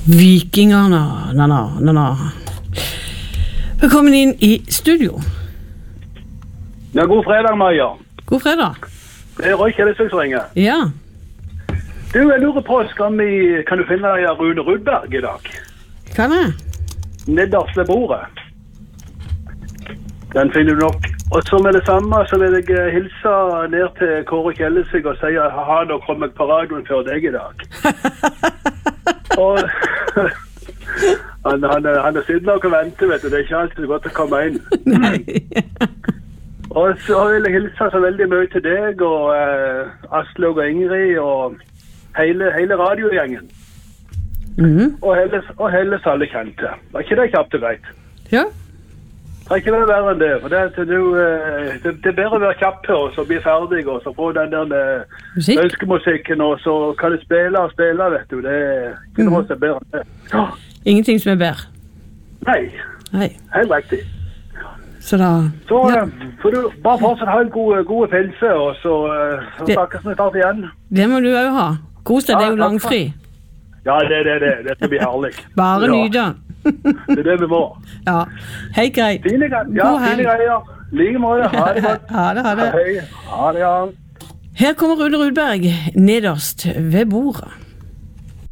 Vikingerne. Velkommen inn i studio. Ja, god fredag, Maja. God fredag. Det Roy Kjellesvik som ringer. Ja. Du, jeg lurer på, kan du finne Rune Rudberg i dag? Kan jeg? Nederst ved bordet. Den finner du nok. Og så med det samme så vil jeg hilse ned til Kåre Kjellesvik og si at han har kommet på radioen før deg i dag. Og han er siden nok å vente, vet du. Det er ikke alltid så godt å komme inn. Nei. Og så vil jeg hilse så veldig mye til deg og Aslaug og Ingrid og hele radiogjengen. Og hele alle kjente. Var ikke det kjapt og greit? Ja. Det er ikke det verre enn det, for det er bedre å være kjapp her og så bli ferdig og så få den der ønskemusikken og så kan du spille, vet du. Det er ikke noe som er bedre enn det. Ja. Ingenting som er bedre. Nei, helt riktig. Så da... Så får du bare fortsatt ha en god pilse og så snakkes vi snart igjen. Det må du jo ha. Kos deg, det er jo langfri. Ja, det skal bli herlig. Bare nyde. Det er det vi må. Ja, hei greit. Fine greier. Like måte. Ha det godt. Ha det. Hei. Ha det, ja. Her kommer Rune Rudberg nederst ved bordet.